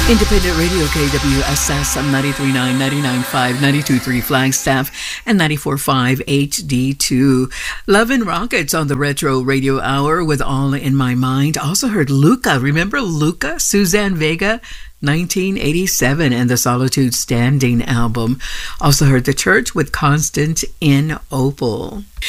Independent Radio KWSS 93.9, 99.5, 92.3 Flagstaff, and 94.5 HD2. Love and Rockets on the Retro Radio Hour with All in My Mind. Also heard Luca. Remember Luca? Suzanne Vega? 1987 and the Solitude Standing album. Also heard The Church with Constant in Opal.